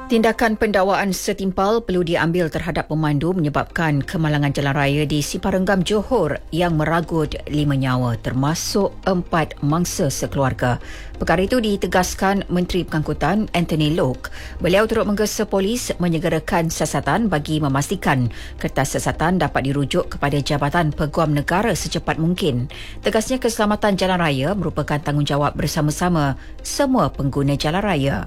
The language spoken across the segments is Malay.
Tindakan pendakwaan setimpal perlu diambil terhadap pemandu menyebabkan kemalangan jalan raya di Siparenggam, Johor yang meragut 5 nyawa termasuk 4 mangsa sekeluarga. Perkara itu ditegaskan Menteri Pengangkutan Anthony Loke. Beliau turut menggesa polis menyegerakan siasatan bagi memastikan kertas siasatan dapat dirujuk kepada Jabatan Peguam Negara secepat mungkin. Tegasnya keselamatan jalan raya merupakan tanggungjawab bersama-sama semua pengguna jalan raya.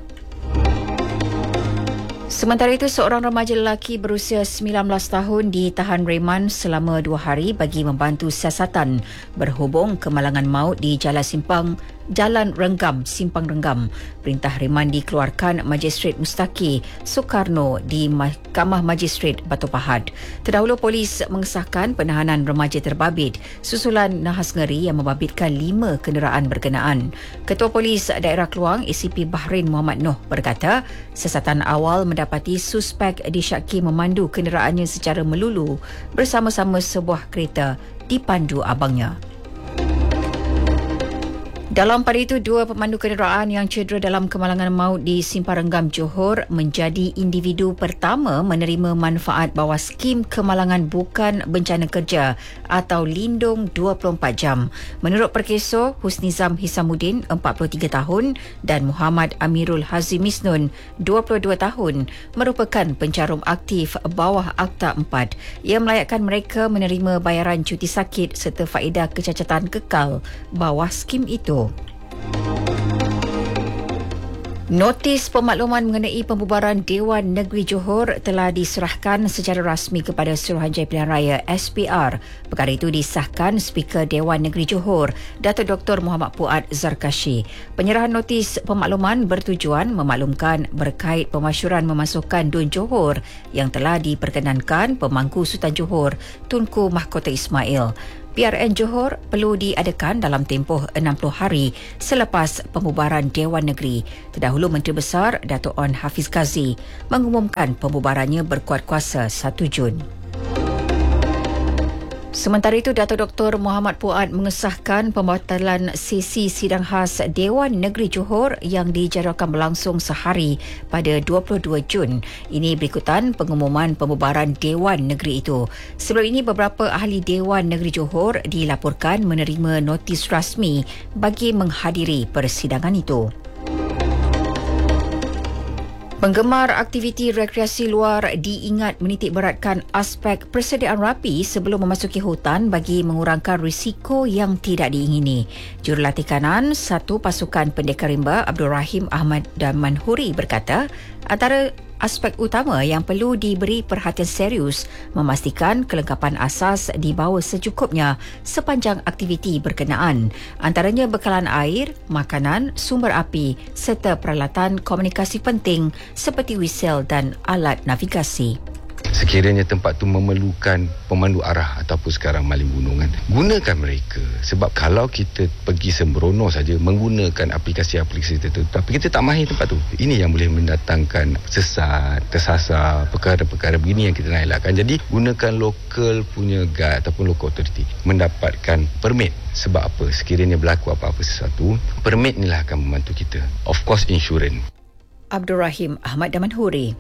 Sementara itu, seorang remaja lelaki berusia 19 tahun ditahan reman selama 2 hari bagi membantu siasatan berhubung kemalangan maut di Jalan Renggam, Simpang Renggam. Perintah reman dikeluarkan Magistrate Mustaki Soekarno di Mahkamah Magistrate Batu Pahat. Terdahulu polis mengesahkan penahanan remaja terbabit susulan nahas ngeri yang membabitkan 5 kenderaan berkenaan. Ketua Polis Daerah Keluang ACP Bahrain Muhammad Noh berkata, siasatan awal mendapati suspek disyaki memandu kenderaannya secara melulu bersama-sama sebuah kereta dipandu abangnya. Dalam pada itu, 2 pemandu kenderaan yang cedera dalam kemalangan maut di Siparenggam, Johor menjadi individu pertama menerima manfaat bawah skim kemalangan bukan bencana kerja atau lindung 24 jam. Menurut perkeso, Husnizam Hisamuddin, 43 tahun dan Muhammad Amirul Hazim Misnun, 22 tahun merupakan pencarum aktif bawah Akta 4 yang melayakkan mereka menerima bayaran cuti sakit serta faedah kecacatan kekal bawah skim itu. Notis pemakluman mengenai pembubaran Dewan Negeri Johor telah diserahkan secara rasmi kepada Suruhanjaya Pilihan Raya SPR. Perkara itu disahkan Speaker Dewan Negeri Johor, Datuk Dr. Muhammad Puad Zarkashi. Penyerahan notis pemakluman bertujuan memaklumkan berkait pemasyuran memasukkan Dun Johor yang telah diperkenankan Pemangku Sultan Johor Tunku Mahkota Ismail. PRN Johor perlu diadakan dalam tempoh 60 hari selepas pembubaran Dewan Negeri. Terdahulu Menteri Besar Datuk On Hafiz Ghazi mengumumkan pembubarannya berkuat kuasa 1 Jun. Sementara itu, Datuk Dr. Muhammad Puad mengesahkan pembatalan sesi sidang khas Dewan Negeri Johor yang dijadualkan berlangsung sehari pada 22 Jun. Ini berikutan pengumuman pembubaran Dewan Negeri itu. Sebelum ini, beberapa ahli Dewan Negeri Johor dilaporkan menerima notis rasmi bagi menghadiri persidangan itu. Penggemar aktiviti rekreasi luar diingat menitik beratkan aspek persediaan rapi sebelum memasuki hutan bagi mengurangkan risiko yang tidak diingini. Jurulatih kanan satu pasukan pendekar rimba Abdul Rahim Ahmad Damanhuri berkata, antara aspek utama yang perlu diberi perhatian serius memastikan kelengkapan asas dibawa secukupnya sepanjang aktiviti berkenaan, antaranya bekalan air, makanan, sumber api serta peralatan komunikasi penting seperti wisel dan alat navigasi. Sekiranya tempat tu memerlukan pemandu arah ataupun sekarang maling gunung kan, gunakan mereka. Sebab kalau kita pergi sembrono saja menggunakan aplikasi-aplikasi tertentu tapi kita tak mahir tempat tu, ini yang boleh mendatangkan sesat, tersasar, perkara-perkara begini yang kita nak elakkan. Jadi gunakan lokal punya guide ataupun local authority, mendapatkan permit. Sebab apa? Sekiranya berlaku apa-apa sesuatu, permit inilah akan membantu kita. Of course, insurans. Abdul Rahim Ahmad Damanhuri.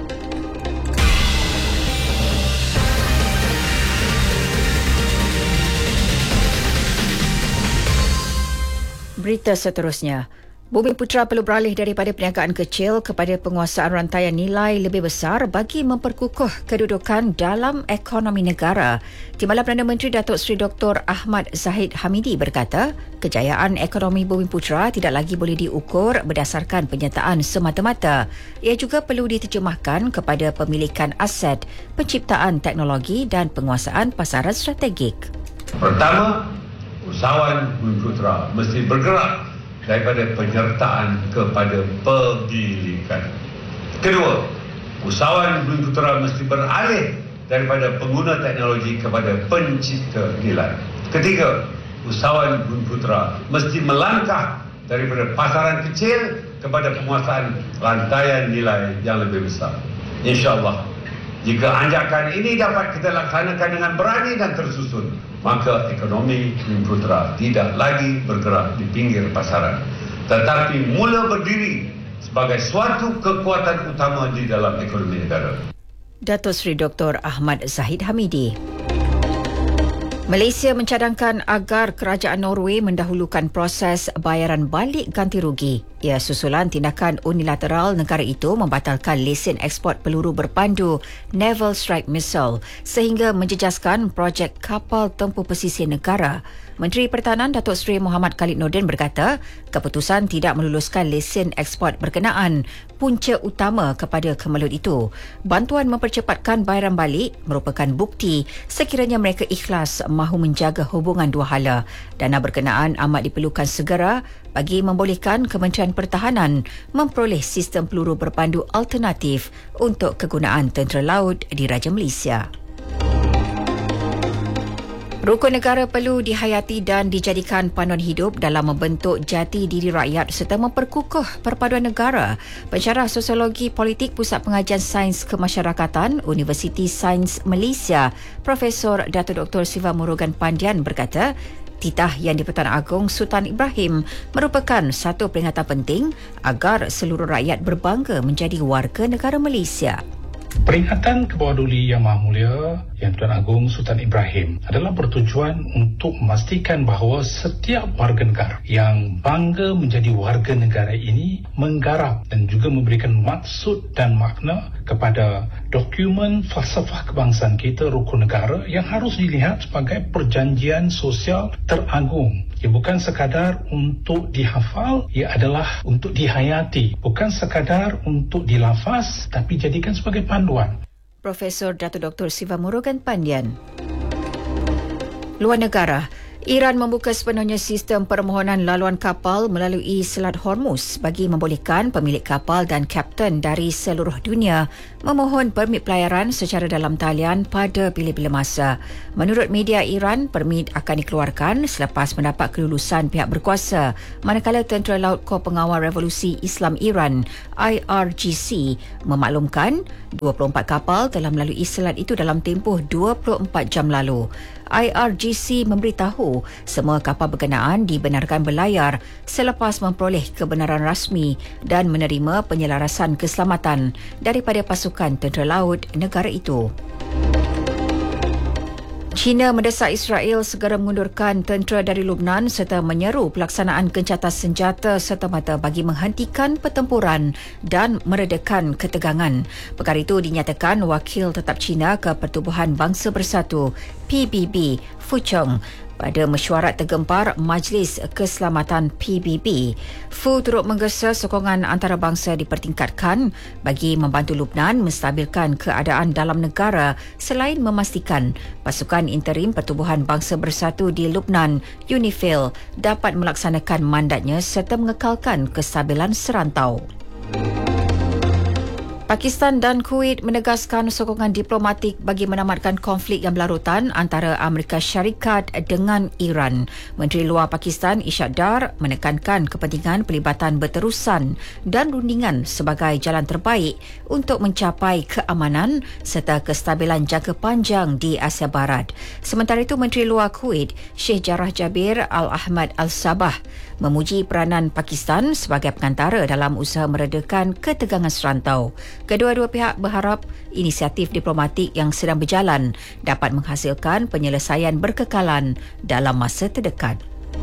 Berita seterusnya. Bumiputra perlu beralih daripada perniagaan kecil kepada penguasaan rantaian nilai lebih besar bagi memperkukuh kedudukan dalam ekonomi negara. Timbalan Perdana Menteri Datuk Seri Dr. Ahmad Zahid Hamidi berkata, kejayaan ekonomi Bumiputra tidak lagi boleh diukur berdasarkan penyertaan semata-mata. Ia juga perlu diterjemahkan kepada pemilikan aset, penciptaan teknologi dan penguasaan pasaran strategik. Pertama, usahawan Bumiputra mesti bergerak daripada penyertaan kepada pemilikan. Kedua, usahawan Bumiputra mesti beralih daripada pengguna teknologi kepada pencipta nilai. Ketiga, usahawan Bumiputra mesti melangkah daripada pasaran kecil kepada penguasaan rantaian nilai yang lebih besar. InsyaAllah, jika anjakan ini dapat kita laksanakan dengan berani dan tersusun, maka ekonomi Bumiputra tidak lagi bergerak di pinggir pasaran, tetapi mula berdiri sebagai suatu kekuatan utama di dalam ekonomi negara. Datuk Seri Dr. Ahmad Zahid Hamidi. Malaysia mencadangkan agar kerajaan Norway mendahulukan proses bayaran balik ganti rugi. Ia susulan tindakan unilateral negara itu membatalkan lesen ekspor peluru berpandu Naval Strike Missile sehingga menjejaskan projek kapal tempur pesisir negara. Menteri Pertahanan Datuk Seri Muhammad Khalid Nordin berkata, keputusan tidak meluluskan lesen ekspor berkenaan punca utama kepada kemelut itu. Bantuan mempercepatkan bayaran balik merupakan bukti sekiranya mereka ikhlas mahu menjaga hubungan dua hala. Dana berkenaan amat diperlukan segera bagi membolehkan Kementerian Pertahanan memperoleh sistem peluru berpandu alternatif untuk kegunaan tentera laut di Raja Malaysia. Rukun negara perlu dihayati dan dijadikan panduan hidup dalam membentuk jati diri rakyat serta memperkukuh perpaduan negara. Pensyarah Sosiologi Politik Pusat Pengajian Sains Kemasyarakatan Universiti Sains Malaysia, Profesor Datuk Dr. Siva Murugan Pandian berkata, titah Yang di-Pertuan Agong Sultan Ibrahim merupakan satu peringatan penting agar seluruh rakyat berbangga menjadi warga negara Malaysia. Peringatan ke bawah duli Yang Maha Mulia Yang Tuan Agong Sultan Ibrahim adalah bertujuan untuk memastikan bahawa setiap warga negara yang bangga menjadi warga negara ini menggarap dan juga memberikan maksud dan makna kepada dokumen falsafah kebangsaan kita, rukun negara, yang harus dilihat sebagai perjanjian sosial teragung. Ia bukan sekadar untuk dihafal, ia adalah untuk dihayati. Bukan sekadar untuk dilafaz, tapi jadikan sebagai panduan. Profesor Datuk Dr. Siva Murugan Pandian. Luar negara, Iran membuka sepenuhnya sistem permohonan laluan kapal melalui Selat Hormuz bagi membolehkan pemilik kapal dan kapten dari seluruh dunia memohon permit pelayaran secara dalam talian pada bila-bila masa. Menurut media Iran, permit akan dikeluarkan selepas mendapat kelulusan pihak berkuasa, manakala Tentera Laut Kor Pengawal Revolusi Islam Iran (IRGC) memaklumkan 24 kapal telah melalui selat itu dalam tempoh 24 jam lalu. IRGC memberitahu semua kapal berkenaan dibenarkan berlayar selepas memperoleh kebenaran rasmi dan menerima penyelarasan keselamatan daripada pasukan tentera laut negara itu. China mendesak Israel segera mengundurkan tentera dari Lebanon serta menyeru pelaksanaan gencatan senjata serta-merta bagi menghentikan pertempuran dan meredakan ketegangan. Perkara itu dinyatakan Wakil Tetap China ke Pertubuhan Bangsa Bersatu PBB Fu Chong pada mesyuarat tergempar Majlis Keselamatan PBB. Fu turut menggesa sokongan antarabangsa dipertingkatkan bagi membantu Lebanon menstabilkan keadaan dalam negara selain memastikan pasukan interim Pertubuhan Bangsa Bersatu di Lebanon, UNIFIL, dapat melaksanakan mandatnya serta mengekalkan kestabilan serantau. Pakistan dan Kuwait menegaskan sokongan diplomatik bagi menamatkan konflik yang berlarutan antara Amerika Syarikat dengan Iran. Menteri Luar Pakistan Ishaq Dar menekankan kepentingan pelibatan berterusan dan rundingan sebagai jalan terbaik untuk mencapai keamanan serta kestabilan jangka panjang di Asia Barat. Sementara itu, Menteri Luar Kuwait Sheikh Jarrah Jabir Al-Ahmad Al-Sabah memuji peranan Pakistan sebagai pengantara dalam usaha meredakan ketegangan serantau. Kedua-dua pihak berharap inisiatif diplomatik yang sedang berjalan dapat menghasilkan penyelesaian berkekalan dalam masa terdekat.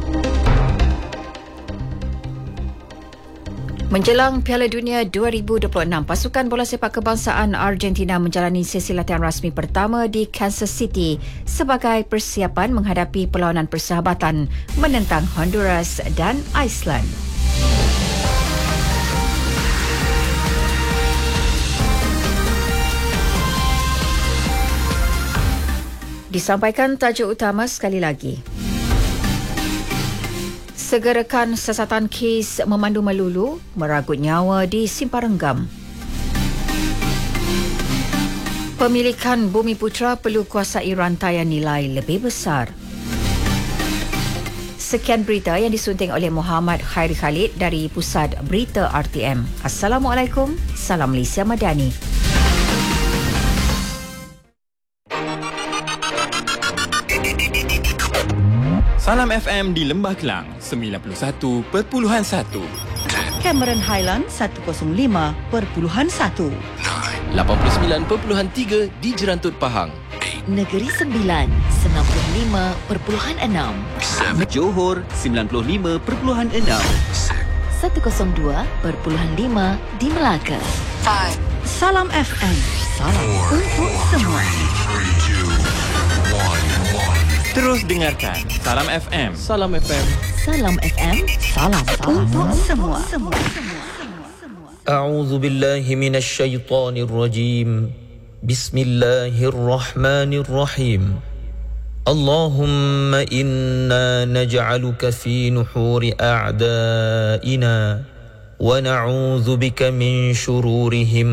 Menjelang Piala Dunia 2026, pasukan bola sepak kebangsaan Argentina menjalani sesi latihan rasmi pertama di Kansas City sebagai persiapan menghadapi perlawanan persahabatan menentang Honduras dan Iceland. Disampaikan tajuk utama sekali lagi. Segerakan siasatan kes memandu melulu meragut nyawa di Simpang Renggam. Pemilikan Bumi Putra perlu kuasai rantaian nilai lebih besar. Sekian berita yang disunting oleh Muhammad Khairi Khalid dari Pusat Berita RTM. Assalamualaikum, salam Malaysia Madani. Salam FM di Lembah Kelang 91.1 Cameron Highland 105.1, 89.3 di Jerantut Pahang. Negeri Sembilan 95.6, Johor 95.6, 102.5 di Melaka. Salam FM, salam untuk semua. Terus dengarkan Salam FM. Salam FM. Salam FM, salam Untuk semua. أعوذ بالله من الشيطان الرجيم بسم الله الرحمن الرحيم اللهم إنا نجعلك في نحور أعدائنا ونعوذ بك من شرورهم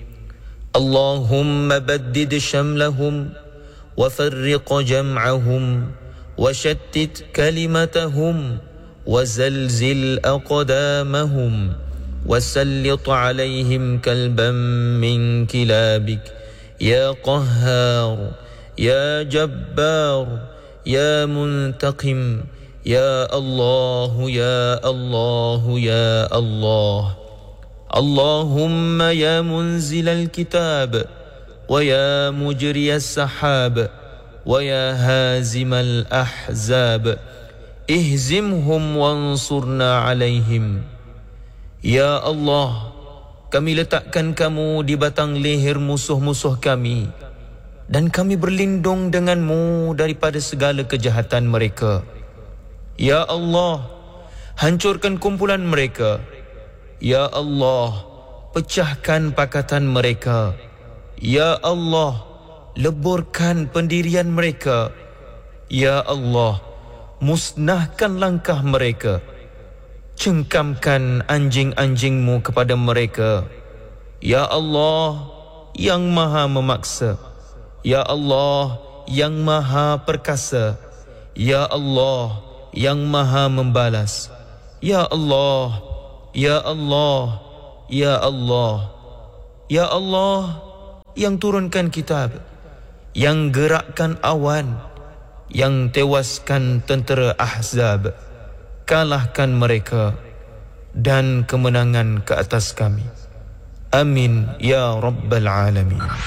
اللهم بدد شملهم وفرق جمعهم وشتت كلمتهم وزلزل أقدامهم وسلط عليهم كلبا من كلابك يا قهار يا جبار يا منتقم يا الله يا الله يا الله اللهم يا منزل الكتاب ويا مجري السحاب ويا هازم الأحزاب اهزمهم وانصرنا عليهم Ya Allah, kami letakkan kamu di batang leher musuh-musuh kami dan kami berlindung denganmu daripada segala kejahatan mereka. Ya Allah, hancurkan kumpulan mereka. Ya Allah, pecahkan pakatan mereka. Ya Allah, leburkan pendirian mereka. Ya Allah, musnahkan langkah mereka. Cengkamkan anjing-anjingmu kepada mereka. Ya Allah, yang maha memaksa. Ya Allah, yang maha perkasa. Ya Allah, yang maha membalas. Ya Allah, Ya Allah, Ya Allah, Ya Allah, yang turunkan kitab, yang gerakkan awan, yang tewaskan tentera Ahzab. Kalahkan mereka dan kemenangan ke atas kami. Amin ya Rabbal Alamin. 5,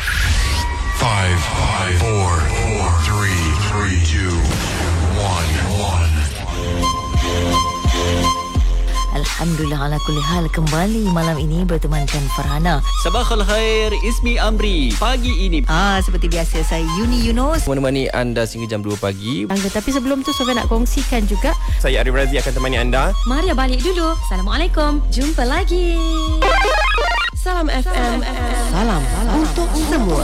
4, 3, 2, 1. Alhamdulillah ala kulli hal, kembali malam ini bertemankan Farhana. Sabakhul khair, Ismi Amri. Pagi ini Seperti biasa, saya Yuni Yunus Menemani anda sehingga jam 2 pagi. Tapi sebelum tu Sofia nak kongsikan juga. Saya Arif Razi akan temani anda. Maria balik dulu. Assalamualaikum. Jumpa lagi. Salam FM. Salam untuk semua.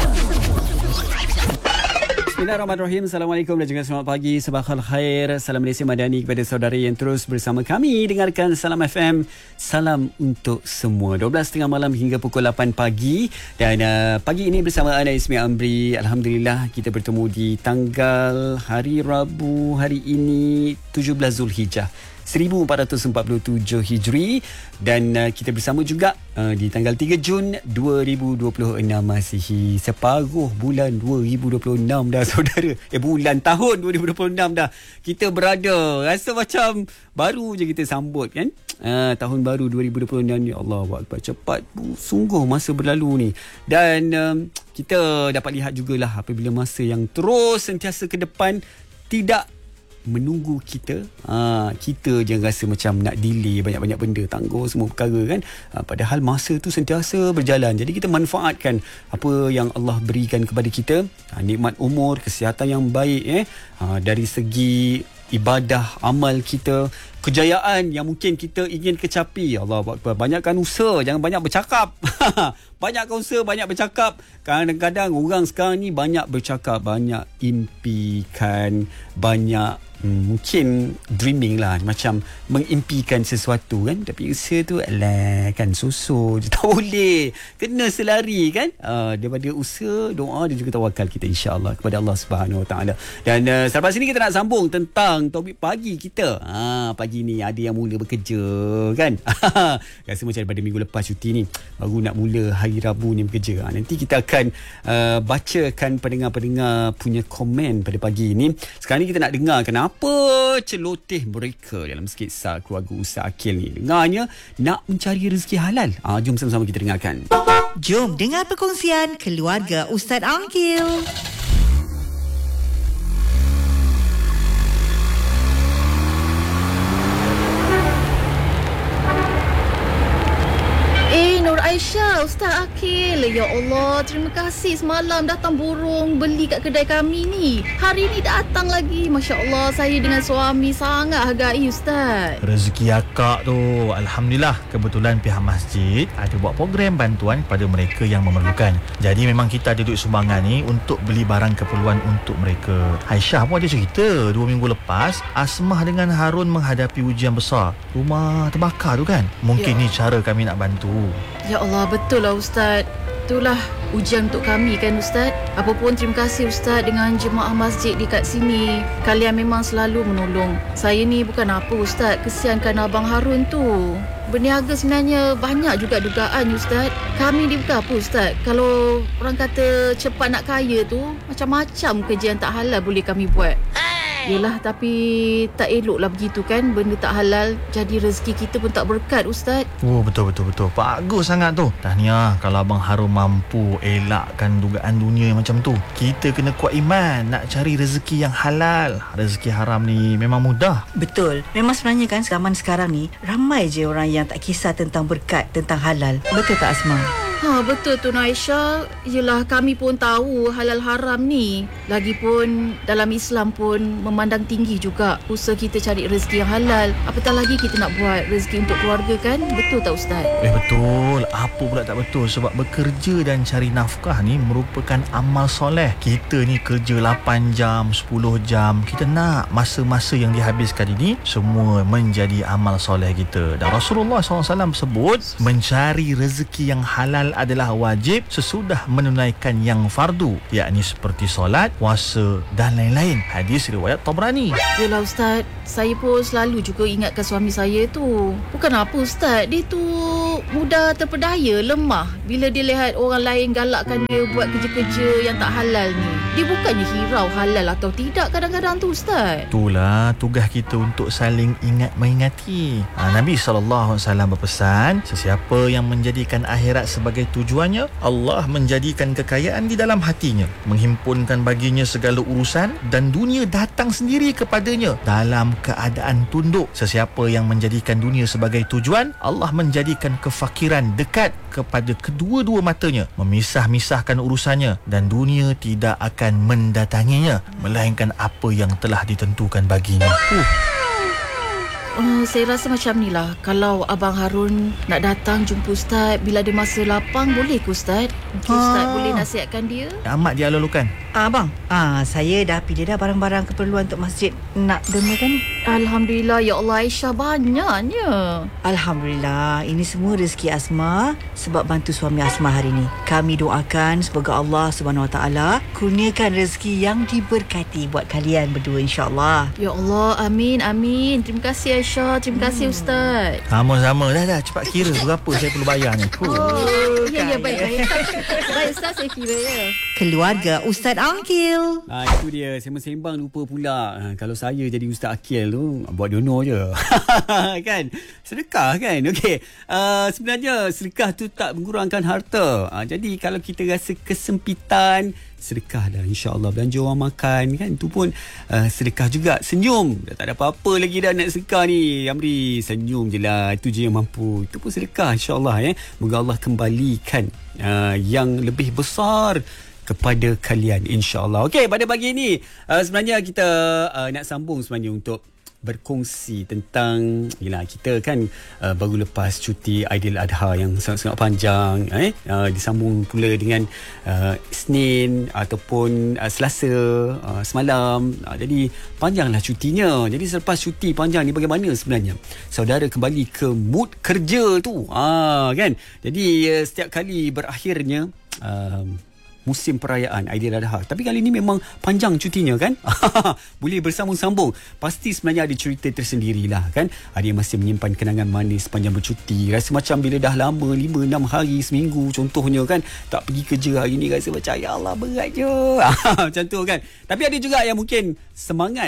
Bismillahirrahmanirrahim. Assalamualaikum dan juga selamat pagi. Sabakhul khair. Salam Malaysia Madani kepada saudara yang terus bersama kami dengarkan Salam FM. Salam untuk semua. 12.30 malam hingga pukul 8 pagi. Dan pagi ini bersama Ana Ismi Amri. Alhamdulillah kita bertemu di tanggal hari Rabu hari ini 17 Zulhijjah 1447 Hijri, dan kita bersama juga di tanggal 3 Jun 2026, masih separuh bulan 2026 dah saudara. Bulan tahun 2026 dah kita berada. Rasa macam baru je kita sambut kan. Tahun baru 2026 ni, Allah Akbar, cepat sungguh masa berlalu ni. Dan kita dapat lihat jugalah apabila masa yang terus sentiasa ke depan tidak menunggu kita. Kita je rasa macam nak delay banyak-banyak benda, tangguh semua perkara kan. Padahal masa tu sentiasa berjalan. Jadi kita manfaatkan apa yang Allah berikan kepada kita. Nikmat umur, kesihatan yang baik, dari segi ibadah, amal kita, kejayaan yang mungkin kita ingin kecapi. Allah Akbar. Banyakkan usaha, jangan banyak bercakap. Banyakkan usaha, banyak bercakap. Kadang-kadang orang sekarang ni banyak bercakap, banyak impikan, banyak mungkin dreaming lah, macam mengimpikan sesuatu kan. Tapi usaha tu alah kan susu je, tak boleh, kena selari kan. Daripada usaha, doa dan juga tawakal kita insya-Allah kepada Allah Subhanahu Wa Taala. Dan selepas ini kita nak sambung tentang topik pagi kita. Pagi ni ada yang mula bekerja kan. Rasa macam daripada minggu lepas cuti ni baru nak mula hari Rabu ni bekerja. Nanti kita akan bacakan pendengar-pendengar punya komen pada pagi ni. Sekarang ni kita nak dengar kenapa Apa celoteh mereka dalam sketsa keluarga Ustaz Akil ni? Dengarnya nak mencari rezeki halal. Jom sama-sama kita dengarkan. Jom dengar perkongsian keluarga Ustaz Akil. Nur Aisyah, Ustaz Akil. Ya Allah, terima kasih semalam datang burung beli kat kedai kami ni. Hari ni datang lagi. Masya Allah, saya dengan suami sangat hargai Ustaz. Rezeki akak tu, Alhamdulillah. Kebetulan pihak masjid ada buat program bantuan kepada mereka yang memerlukan. Jadi memang kita ada duit sumbangan ni untuk beli barang keperluan untuk mereka. Aisyah pun ada cerita 2 minggu lepas Asmah dengan Harun menghadapi ujian besar. Rumah terbakar tu kan. Mungkin ni cara kami nak bantu. Ya Allah, betul lah Ustaz. Itulah ujian untuk kami kan Ustaz. Apapun terima kasih Ustaz dengan jemaah masjid dekat sini. Kalian memang selalu menolong. Saya ni bukan apa Ustaz, kesiankan Abang Harun tu. Berniaga sebenarnya banyak juga dugaan Ustaz. Kami ni bukan apa Ustaz. Kalau orang kata cepat nak kaya tu, macam-macam kerja yang tak halal boleh kami buat. Yelah, tapi tak eloklah begitu kan. Benda tak halal jadi rezeki kita pun tak berkat Ustaz. Oh, betul. Bagus sangat tu. Tahniah kalau Abang Harun mampu elakkan dugaan dunia macam tu. Kita kena kuat iman nak cari rezeki yang halal. Rezeki haram ni memang mudah. Betul. Memang sebenarnya kan zaman sekarang ni ramai je orang yang tak kisah tentang berkat, tentang halal. Betul tak Asma? Betul tu Aisyah. Yelah, kami pun tahu halal haram ni. Lagipun dalam Islam pun memandang tinggi juga usaha kita cari rezeki yang halal. Apatah lagi kita nak buat rezeki untuk keluarga kan. Betul tak Ustaz? Betul. Apa pula tak betul? Sebab bekerja dan cari nafkah ni merupakan amal soleh. Kita ni kerja 8 jam, 10 jam. Kita nak masa-masa yang dihabiskan ini semua menjadi amal soleh kita. Dan Rasulullah SAW sebut mencari rezeki yang halal adalah wajib sesudah menunaikan yang fardu, yakni seperti solat, puasa dan lain-lain. Hadis riwayat Tabrani. Yalah Ustaz, saya pun selalu juga ingatkan suami saya tu. Bukan apa Ustaz, dia tu mudah terpedaya, lemah bila dia lihat orang lain galakkan dia buat kerja-kerja yang tak halal ni. Dia bukannya hirau halal atau tidak kadang-kadang tu Ustaz. Itulah tugas kita untuk saling ingat mengingati. Nabi SAW berpesan, sesiapa yang menjadikan akhirat sebagai tujuannya, Allah menjadikan kekayaan di dalam hatinya, menghimpunkan baginya segala urusan dan dunia datang sendiri kepadanya dalam keadaan tunduk. Sesiapa yang menjadikan dunia sebagai tujuan, Allah menjadikan kefakiran dekat kepada kedua-dua matanya, memisah-misahkan urusannya dan dunia tidak akan mendatanginya melainkan apa yang telah ditentukan baginya. Saya rasa macam ni lah. Kalau Abang Harun nak datang jumpa Ustaz bila ada masa lapang, boleh ke Ustaz? Mungkin Ustaz boleh nasihatkan dia. Amat dia lalukan. Abang, saya dah pilih dah barang-barang keperluan untuk masjid nak demakan. Alhamdulillah. Ya Allah Aisyah, banyaknya. Alhamdulillah. Ini semua rezeki Asma sebab bantu suami Asma hari ini. Kami doakan semoga Allah SWT kurniakan rezeki yang diberkati buat kalian berdua insya-Allah. Ya Allah, amin. Terima kasih Aisyah. Terima kasih Ustaz. Sama-sama. Dah cepat kira berapa saya perlu bayar ni. Ya, baik. Baik Ustaz, saya kira ya. Keluarga Ustaz Akil. Itu dia. Sembang-sembang lupa pula. Kalau saya jadi Ustaz Akil tu, buat donor je. Kan? Sedekah kan? Okey. Sebenarnya sedekah tu tak mengurangkan harta. Jadi kalau kita rasa kesempitan, sedekah dah, insya-Allah. Belanja orang makan kan, tu pun sedekah juga. Senyum, dah tak ada apa-apa lagi dah nak sedekah ni. Amri, senyum je lah, itu je yang mampu. Itu pun sedekah, insya-Allah. Moga Allah kembalikan yang lebih besar kepada kalian, insya-Allah. Okey, pada pagi ni sebenarnya kita nak sambung sebenarnya untuk berkongsi tentang, yelah, kita kan baru lepas cuti Aidiladha yang sangat-sangat panjang, disambung pula dengan Isnin ataupun Selasa semalam, jadi panjanglah cutinya. Jadi selepas cuti panjang ni, bagaimana sebenarnya saudara kembali ke mood kerja tu, kan? Jadi setiap kali berakhirnya musim perayaan Aidiladha, tapi kali ni memang panjang cutinya kan. Boleh bersambung-sambung. Pasti sebenarnya ada cerita tersendirilah kan. Ada yang masih menyimpan kenangan manis sepanjang bercuti. Rasa macam bila dah lama 5-6 hari, seminggu contohnya kan, tak pergi kerja hari ni, rasa macam ya Allah berat je. Macam tu kan. Tapi ada juga yang mungkin semangat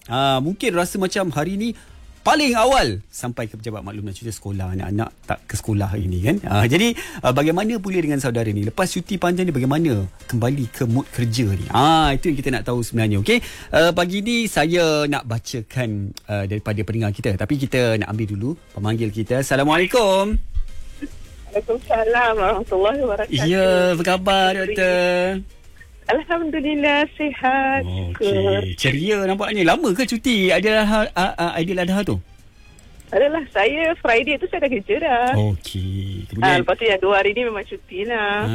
Mungkin rasa macam hari ni paling awal sampai ke pejabat maklum dan cuti sekolah, anak-anak tak ke sekolah hari ni kan. Jadi bagaimana pula dengan saudara ni lepas cuti panjang ni, bagaimana kembali ke mood kerja ni? Itu yang kita nak tahu sebenarnya. Okey, pagi ni saya nak bacakan daripada pendengar kita, tapi kita nak ambil dulu pemanggil kita. Assalamualaikum. Waalaikumsalam warahmatullahi wabarakatuh. Ya, apa khabar doktor? Alhamdulillah sihat. Okey, ceria nampaknya. Lama ke cuti Aidiladha tu? Adalah, saya Friday tu saya dah kerja dah. Okey. Kemudian lepas tu yang 2 hari ni memang cuti lah.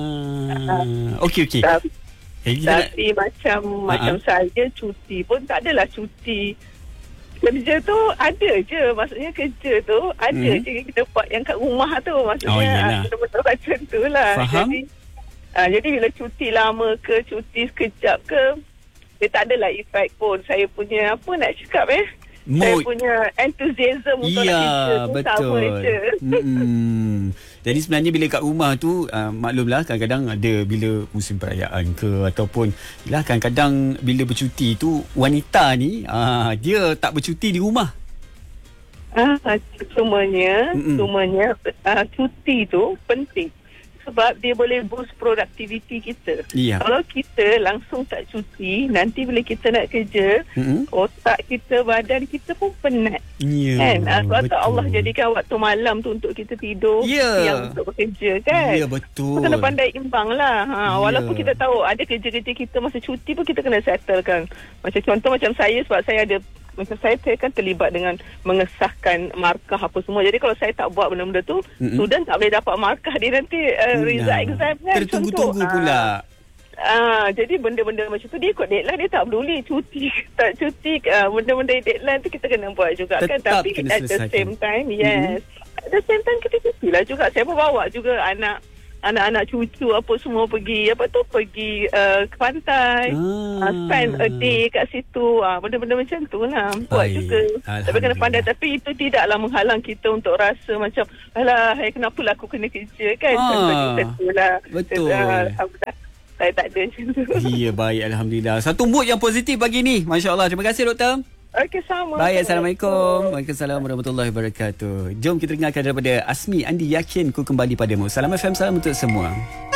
Okey. Tapi macam saya cuti pun tak adalah cuti. Kerja tu ada je. Maksudnya kerja tu ada je kita buat yang kat rumah tu. Maksudnya betul-betul macam tu lah. Faham? Jadi bila cuti lama ke, cuti sekejap ke, dia tak adalah efek pun. Saya punya apa nak cakap mood. Saya punya enthusiasm untuk nak kerja tu sama je. Jadi sebenarnya bila kat rumah tu maklumlah kadang-kadang ada bila musim perayaan ke, ataupun kadang-kadang bila bercuti tu wanita ni dia tak bercuti di rumah. Cumanya cuti tu penting sebab dia boleh boost produktiviti kita. Kalau kita langsung tak cuti, nanti bila kita nak kerja, otak kita, badan kita pun penat. Kan? Sebab Allah jadikan waktu malam tu untuk kita tidur, yang untuk bekerja kan. Betul. Kita kena pandai imbang lah. Walaupun kita tahu ada kerja-kerja kita masa cuti pun kita kena settlekan. Macam contoh macam saya, sebab saya ada saya kan terlibat dengan mengesahkan markah apa semua. Jadi kalau saya tak buat benda-benda tu, student tak boleh dapat markah dia nanti result exam kan. Tertunggu-tunggu pula. Jadi benda-benda macam tu dia ikut deadline, dia tak peduli cuti tak cuti. Benda-benda deadline tu kita kena buat juga. Tetap kan. Tapi at the same time, at the same time kita cutilah juga. Saya pun bawa juga anak-anak cucu apa semua pergi ke pantai, spend a day kat situ, benda-benda macam tu lah buat juga. Tapi kena pandai, tapi itu tidaklah menghalang kita untuk rasa macam alah kenapalah aku kena kerja kan. Betul. Saya tak ada macam tu. Ya, baik, alhamdulillah. Satu mood yang positif pagi ni, masya-Allah. Terima kasih doktor. Okey, sama. Baik, Assalamualaikum. Waalaikumsalam warahmatullahi wabarakatuh. Jom kita dengarkan daripada Asmi. Andi yakin ku kembali padamu. Salam FM, salam untuk semua.